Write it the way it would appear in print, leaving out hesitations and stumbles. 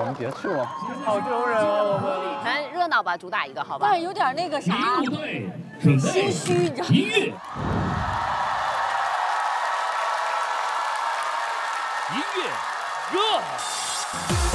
们别去了。 好丢人啊！我们咱热闹吧，主打一个好吧？ 但是有点那个啥，心虚，你知道吗？ 音乐热。